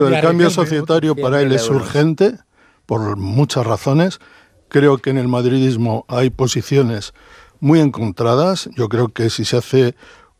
El cambio societario para él es urgente, por muchas razones. Creo que en el madridismo hay posiciones muy encontradas. Yo creo que si se hace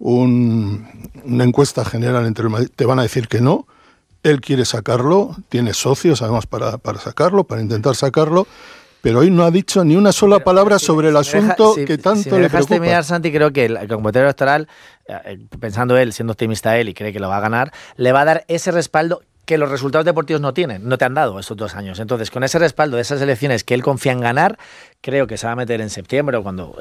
una encuesta general entre el Madrid, te van a decir que no. Él quiere sacarlo, tiene socios además para sacarlo, para intentar sacarlo, pero hoy no ha dicho ni una sola palabra sobre el asunto que tanto le preocupa. Mirar, Santi, creo que el convocatorio electoral, pensando él, siendo optimista él y cree que lo va a ganar, le va a dar ese respaldo que los resultados deportivos no te han dado estos 2 años. Entonces, con ese respaldo de esas elecciones que él confía en ganar, creo que se va a meter en septiembre o cuando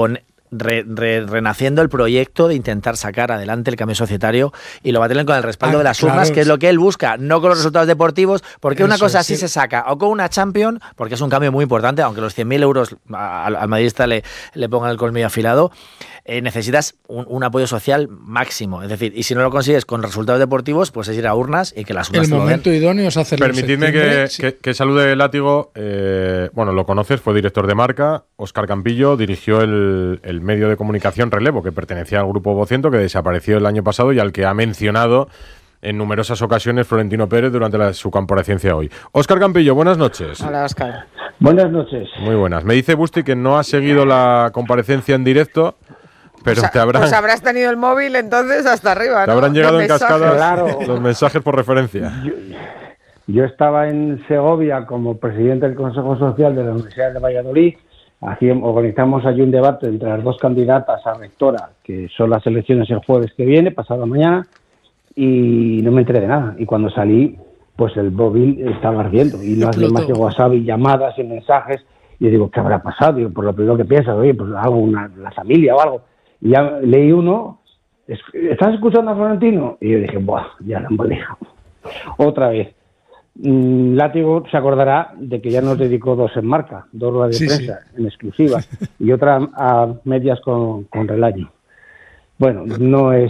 renaciendo el proyecto de intentar sacar adelante el cambio societario, y lo va a tener con el respaldo de las urnas, que es lo que él busca, no con los resultados deportivos, porque una cosa así se saca, o con una Champions, porque es un cambio muy importante, aunque los 100.000 euros al madridista le pongan el colmillo afilado, necesitas un apoyo social máximo, es decir, y si no lo consigues con resultados deportivos, pues es ir a urnas y que las urnas el momento idóneo es hacerlo. Permitidme que salude Látigo. Bueno, lo conoces, fue director de Marca. Óscar Campillo dirigió el medio de comunicación Relevo, que pertenecía al grupo Vocento, que desapareció el año pasado y al que ha mencionado en numerosas ocasiones Florentino Pérez durante su comparecencia hoy. Óscar Campillo, buenas noches. Hola, Óscar. Buenas noches. Muy buenas. Me dice Busti que no ha seguido la comparecencia en directo, pero pues habrás tenido el móvil entonces hasta arriba, ¿no? Te habrán llegado en cascada, claro, los mensajes por referencia. Yo estaba en Segovia como presidente del Consejo Social de la Universidad de Valladolid. Organizamos allí un debate entre las 2 candidatas a rectora, que son las elecciones el jueves que viene, pasado mañana, y no me enteré de nada. Y cuando salí, pues el móvil estaba ardiendo y no hacía más que WhatsApp y llamadas y mensajes. Y yo digo, ¿qué habrá pasado? Digo, por lo primero que piensas, oye, pues algo, la familia o algo. Y ya leí uno, ¿estás escuchando a Florentino? Y yo dije, ¡buah! Ya la hemos dejado. Otra vez. Látigo se acordará de que ya nos dedicó 2 en Marca, 2 ruedas de prensa en exclusiva y otra a medias con Relaño. Bueno, no es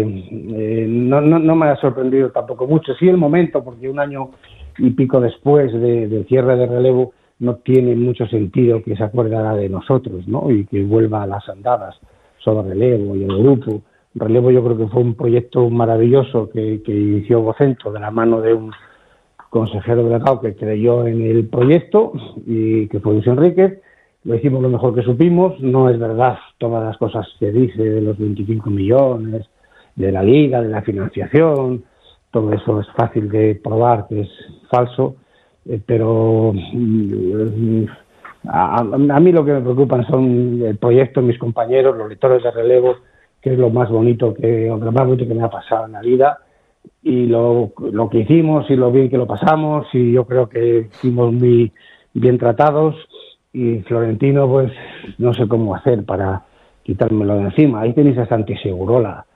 no me ha sorprendido tampoco mucho. Sí el momento, porque 1 año y pico después del cierre de Relevo no tiene mucho sentido que se acuerdara de nosotros, ¿no? Y que vuelva a las andadas sobre Relevo y el grupo. Relevo yo creo que fue un proyecto maravilloso que inició Vocento de la mano de un consejero delegado que creyó en el proyecto y que fue Luis Enríquez. Lo hicimos lo mejor que supimos. No es verdad todas las cosas que dice de los 25 millones, de la liga, de la financiación. Todo eso es fácil de probar que es falso, pero a mí lo que me preocupan son el proyecto, mis compañeros, los lectores de Relevo, que es lo más bonito que me ha pasado en la vida, y lo que hicimos y lo bien que lo pasamos, y yo creo que fuimos muy bien tratados, y Florentino pues no sé cómo hacer para quitármelo de encima. Ahí tenéis a Santi Segurola.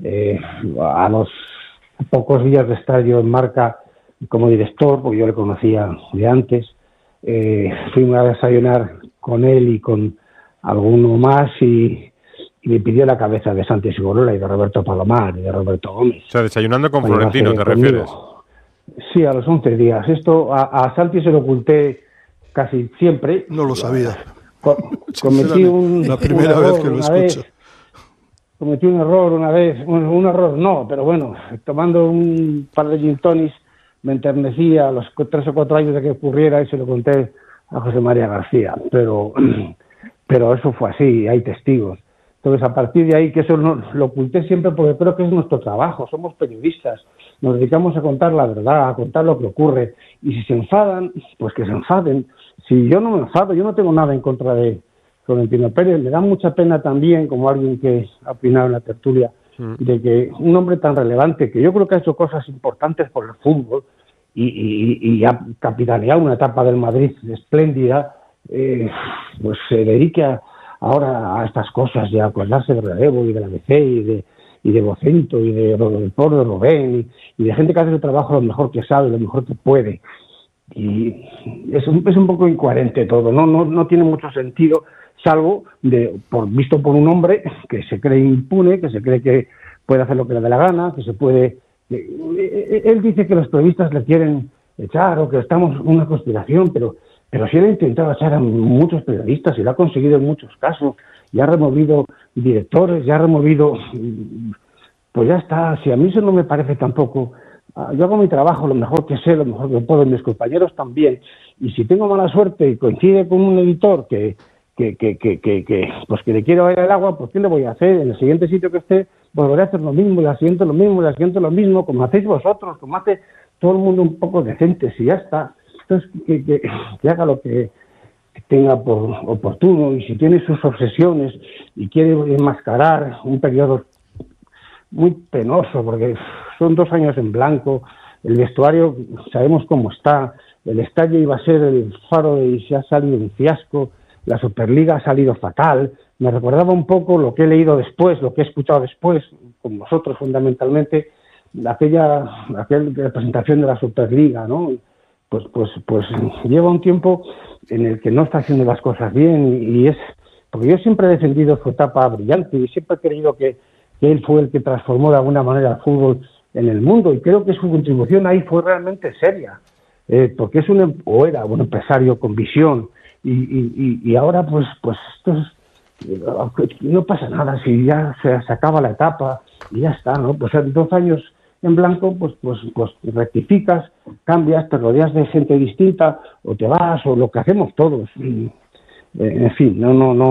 A los pocos días de estar yo en Marca como director, porque yo le conocía de antes, fuimos a desayunar con él y con alguno más y me pidió la cabeza de Santi Segurola y de Roberto Palomar y de Roberto Gómez. O sea, desayunando con Florentino, ¿te refieres? Sí, a los 11 días. Esto a Santi se lo oculté casi siempre. No lo sabía. Cometí la primera vez que lo escucho. Cometí un error una vez, un error no, pero bueno, tomando un par de gin tonics me enternecía a los 3 o 4 años de que ocurriera y se lo conté a José María García, pero eso fue así, hay testigos. Entonces, a partir de ahí, que eso lo oculté siempre porque creo que es nuestro trabajo, somos periodistas, nos dedicamos a contar la verdad, a contar lo que ocurre, y si se enfadan, pues que se enfaden. Si yo no me enfado, yo no tengo nada en contra de Florentino Pérez, me da mucha pena también, como alguien que ha opinado en la tertulia, de que un hombre tan relevante, que yo creo que ha hecho cosas importantes por el fútbol, y ha capitaneado una etapa del Madrid espléndida, pues se dedique ahora a estas cosas, de acordarse de Relevo y de la ABC y de Vocento y de Porro de Rubén y de gente que hace su trabajo lo mejor que sabe, lo mejor que puede. Y es un poco incoherente todo, no tiene mucho sentido, salvo visto por un hombre que se cree impune, que se cree que puede hacer lo que le dé la gana, que se puede... Él dice que los periodistas le quieren echar o que estamos en una conspiración, pero si él ha intentado echar a muchos periodistas y lo ha conseguido en muchos casos, y ha removido directores, ya ha removido... Pues ya está, si a mí eso no me parece tampoco yo hago mi trabajo lo mejor que sé, lo mejor que puedo, mis compañeros también, y si tengo mala suerte y coincide con un editor que pues que le quiero ver el agua, pues ¿qué le voy a hacer? En el siguiente sitio que esté, volveré a hacer lo mismo, y al siguiente lo mismo, y al siguiente lo mismo, como hacéis vosotros, como hace todo el mundo un poco decente, si ya está. Entonces, que haga lo que tenga por oportuno, y si tiene sus obsesiones y quiere enmascarar un periodo muy penoso, porque son 2 años en blanco, el vestuario sabemos cómo está, el estadio iba a ser el faro y se ha salido un fiasco, la Superliga ha salido fatal, me recordaba un poco lo que he leído después, lo que he escuchado después, con vosotros fundamentalmente, aquella representación de la Superliga, ¿no? Pues lleva un tiempo en el que no está haciendo las cosas bien, y es porque yo siempre he defendido su etapa brillante y siempre he creído que él fue el que transformó de alguna manera el fútbol en el mundo, y creo que su contribución ahí fue realmente seria, porque era un empresario con visión, y ahora pues esto no pasa nada, si ya se acaba la etapa y ya está, ¿no? Pues en 2 años en blanco, pues rectificas, cambias, te rodeas de gente distinta, o te vas, o lo que hacemos todos. En fin,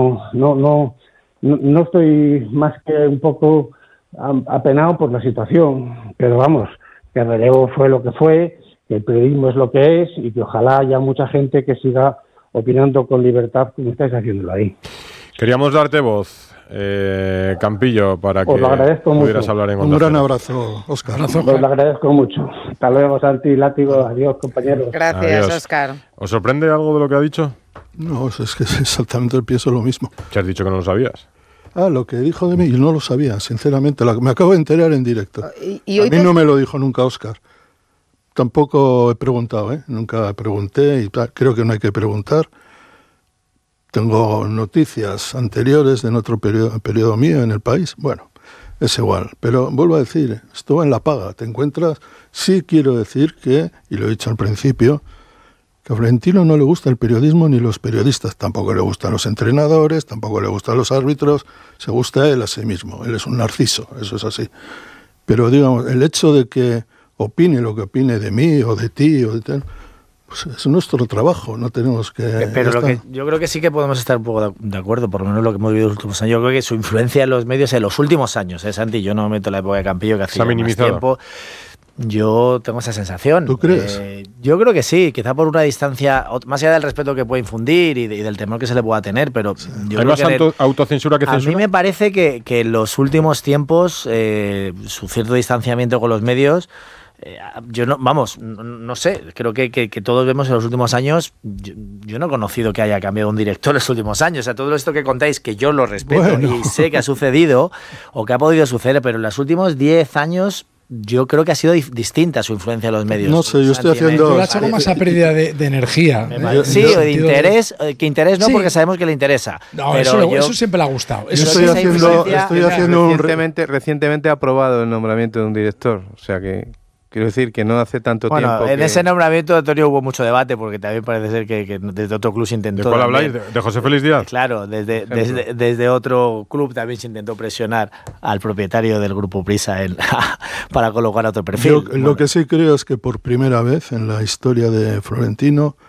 no estoy más que un poco apenado por la situación, pero vamos, que el relevo fue lo que fue, que el periodismo es lo que es, y que ojalá haya mucha gente que siga opinando con libertad como estáis haciéndolo ahí. Queríamos darte voz, Campillo, para que pudieras hablar en Onda Un gran Cero. abrazo, Óscar. Os lo agradezco mucho. Hasta luego, Santi, Látigo. Adiós, compañeros. Gracias, Adiós. Óscar. ¿Os sorprende algo de lo que ha dicho? No, es que exactamente pienso lo mismo. Que has dicho que no lo sabías. Lo que dijo de mí, yo no lo sabía, sinceramente. Me acabo de enterar en directo. Y A hoy mí no me lo dijo nunca Óscar. Tampoco he preguntado, nunca pregunté, y creo que no hay que preguntar. Tengo noticias anteriores de en otro periodo mío en El País. Bueno, es igual. Pero vuelvo a decir, esto en la paga. Te encuentras, sí quiero decir que, y lo he dicho al principio, que a Florentino no le gusta el periodismo ni los periodistas. Tampoco le gustan los entrenadores, tampoco le gustan los árbitros. Se gusta él a sí mismo. Él es un narciso, eso es así. Pero digamos, el hecho de que opine lo que opine de mí o de ti o de tal, pues es nuestro trabajo, no tenemos que... Pero yo creo que sí que podemos estar un poco de acuerdo, por lo menos lo que hemos vivido en los últimos años. Yo creo que su influencia en los medios en los últimos años, Santi, yo no meto la época de Campillo, que hace más tiempo. Yo tengo esa sensación. ¿Tú crees? Yo creo que sí, quizá por una distancia, más allá del respeto que puede infundir y del temor que se le pueda tener, pero yo ¿Hay creo más que autocensura que censura? A mí me parece que en los últimos tiempos su cierto distanciamiento con los medios, yo no sé, creo que todos vemos en los últimos años, yo no he conocido que haya cambiado un director en los últimos años. O sea, todo esto que contáis, que yo lo respeto y sé que ha sucedido o que ha podido suceder, pero en los últimos 10 años yo creo que ha sido distinta su influencia en los medios. No sé, yo estoy haciendo... Yo la echo como esa pérdida de energía. Sí, o de interés, que interés no, sí, porque sabemos que le interesa. No, pero eso siempre le ha gustado. Estoy haciendo recientemente ha aprobado el nombramiento de un director, o sea que... Quiero decir que no hace tanto tiempo. Bueno, en ese nombramiento, Antonio, hubo mucho debate, porque también parece ser que desde otro club se intentó... ¿De cuál habláis? ¿De José Félix Díaz? Claro, desde otro club también se intentó presionar al propietario del Grupo Prisa para colocar otro perfil. Lo que sí creo es que por primera vez en la historia de Florentino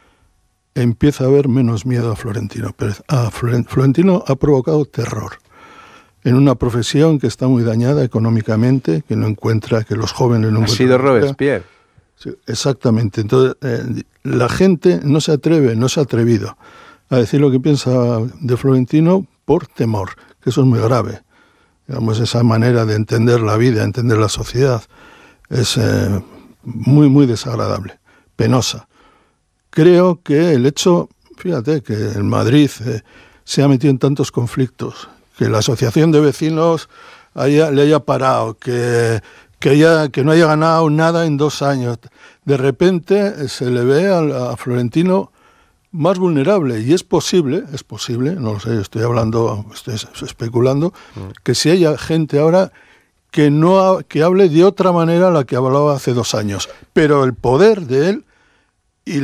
empieza a haber menos miedo a Florentino Pérez. Florentino ha provocado terror en una profesión que está muy dañada económicamente, que no encuentra, que los jóvenes no encuentran. Ha sido Robespierre. Sí, exactamente. Entonces, la gente no se ha atrevido a decir lo que piensa de Florentino por temor, que eso es muy grave. Digamos, esa manera de entender la vida, entender la sociedad, es muy, muy desagradable, penosa. Creo que el hecho, fíjate, que el Madrid se ha metido en tantos conflictos, que la asociación de vecinos le haya parado, que no haya ganado nada en 2 años. De repente se le ve a Florentino más vulnerable, y es posible, no lo sé, estoy especulando, que si haya gente ahora que hable de otra manera a la que hablaba hace 2 años. Pero el poder de él y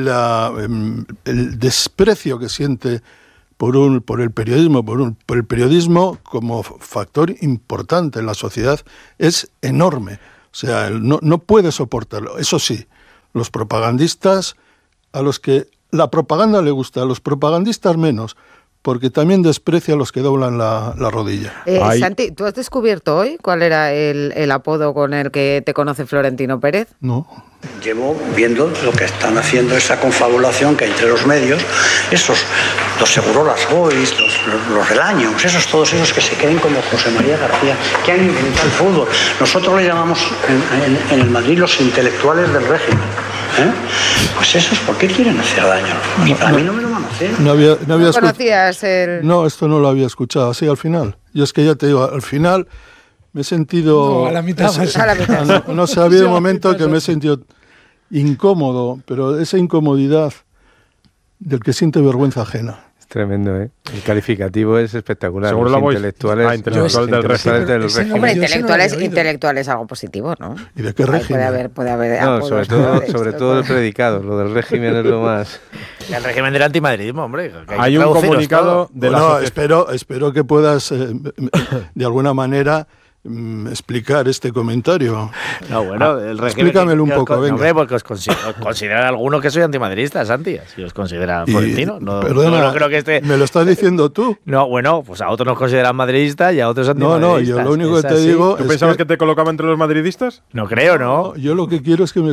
el desprecio que siente por el periodismo como factor importante en la sociedad es enorme. sea, él no puede soportarlo. Eso sí, los propagandistas, a los que la propaganda le gusta, a los propagandistas menos, porque también desprecia a los que doblan la rodilla. Santi, ¿tú has descubierto hoy cuál era el apodo con el que te conoce Florentino Pérez? No. Llevo viendo lo que están haciendo, esa confabulación que hay entre los medios, los Segurolas Boys, los Relaños, todos esos que se creen como José María García, que han inventado el fútbol. Nosotros le llamamos en el Madrid los intelectuales del régimen. Pues esos, ¿por qué quieren hacer daño? A mí no me lo van a hacer. No conocías el...? No, esto no lo había escuchado, así al final. Yo es que ya te digo, al final me he sentido... No, a la mitad. No sé, ha habido un momento que me he sentido incómodo, pero esa incomodidad del que siente vergüenza ajena. Es tremendo, ¿eh? El calificativo es espectacular. Seguro los la voz. intelectuales, Intelectual del régimen. Hombre, intelectual es algo positivo, ¿no? ¿Y de qué régimen? Puede haber no, sobre todo el predicado. Lo del régimen es lo más... El régimen del antimadridismo, hombre. Hay un comunicado de la espero que puedas, de alguna manera, explicar este comentario. No, bueno, el régimen... Explícamelo un poco, venga. Hombre, porque os consideran algunos que soy antimadridista, Santi. Si os considera Florentino. Perdona, no creo que ¿me lo estás diciendo tú? No, bueno, pues a otros nos consideran madridistas y a otros antimadridistas. No, yo lo único que te digo... ¿Tú pensabas que te colocaba entre los madridistas? No creo, ¿no? Yo lo que quiero es que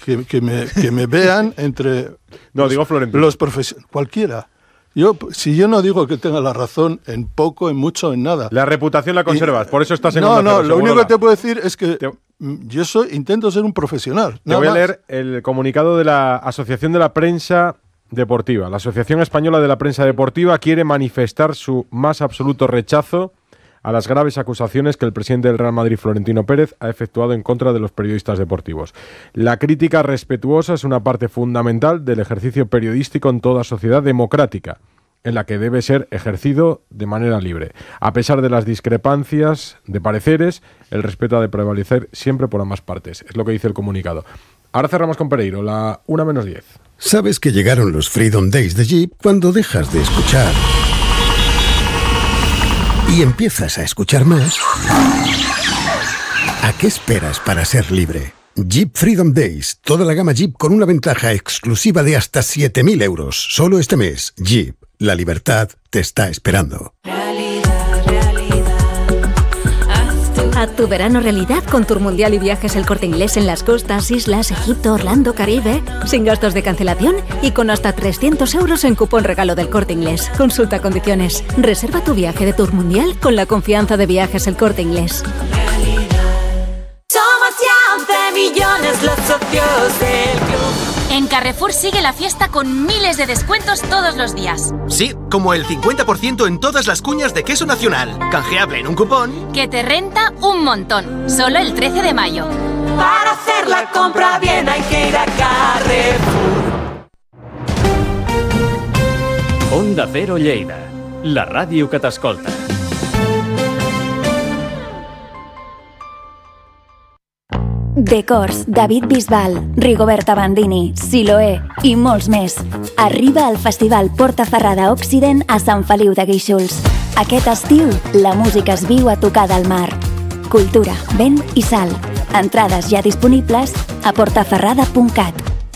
me vean entre... No, digo Florentino. Los profesionales, cualquiera. Si yo no digo que tenga la razón en poco, en mucho, en nada. La reputación la conservas, por eso estás en No, Onda Cero, lo único que te puedo decir es que yo intento ser un profesional. Te voy a leer el comunicado de la Asociación de la Prensa Deportiva. La Asociación Española de la Prensa Deportiva quiere manifestar su más absoluto rechazo a las graves acusaciones que el presidente del Real Madrid, Florentino Pérez, ha efectuado en contra de los periodistas deportivos. La crítica respetuosa es una parte fundamental del ejercicio periodístico en toda sociedad democrática, en la que debe ser ejercido de manera libre. A pesar de las discrepancias de pareceres, el respeto ha de prevalecer siempre por ambas partes. Es lo que dice el comunicado. Ahora cerramos con Pereiro, la 1:10. Sabes que llegaron los Freedom Days de Jeep cuando dejas de escuchar y empiezas a escuchar más. ¿A qué esperas para ser libre? Jeep Freedom Days, toda la gama Jeep con una ventaja exclusiva de hasta 7.000 euros. Solo este mes, Jeep, la libertad te está esperando. Haz tu verano realidad con Tour Mundial y Viajes El Corte Inglés en las costas, islas, Egipto, Orlando, Caribe, sin gastos de cancelación y con hasta 300 euros en cupón regalo del Corte Inglés. Consulta condiciones. Reserva tu viaje de Tour Mundial con la confianza de Viajes El Corte Inglés. Somos ya 11 millones los socios del club. En Carrefour sigue la fiesta con miles de descuentos todos los días. Sí, como el 50% en todas las cuñas de queso nacional. Canjeable en un cupón que te renta un montón. Solo el 13 de mayo. Para hacer la compra bien hay que ir a Carrefour. Onda Cero Lleida, la ràdio que t'escolta. Decors, David Bisbal, Rigoberta Bandini, Siloé i molts més. Arriba al Festival Porta Ferrada Occident a Sant Feliu de Guíxols. Aquest estiu, la música es viu a tocar del mar. Cultura, vent i sal. Entrades ja disponibles a portaferrada.cat.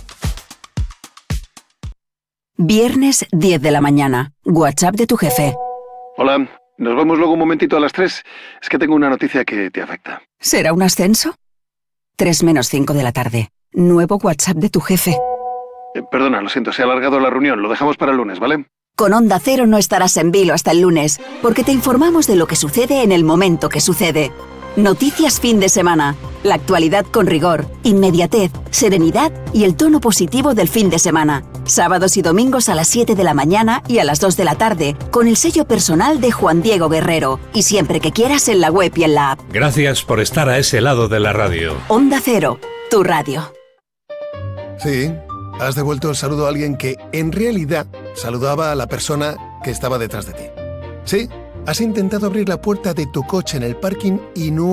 Viernes 10 de la mañana. WhatsApp de tu jefe. Hola, nos vemos luego un momentito a las 3. Es que tengo una noticia que te afecta. ¿Será un ascenso? 3 menos 5 de la tarde. Nuevo WhatsApp de tu jefe. Perdona, lo siento, se ha alargado la reunión. Lo dejamos para el lunes, ¿vale? Con Onda Cero no estarás en vilo hasta el lunes, porque te informamos de lo que sucede en el momento que sucede. Noticias fin de semana. La actualidad con rigor, inmediatez, serenidad y el tono positivo del fin de semana. Sábados y domingos a las 7 de la mañana y a las 2 de la tarde, con el sello personal de Juan Diego Guerrero. Y siempre que quieras en la web y en la app. Gracias por estar a ese lado de la radio. Onda Cero, tu radio. Sí, has devuelto el saludo a alguien que, en realidad, saludaba a la persona que estaba detrás de ti. Sí, has intentado abrir la puerta de tu coche en el parking y no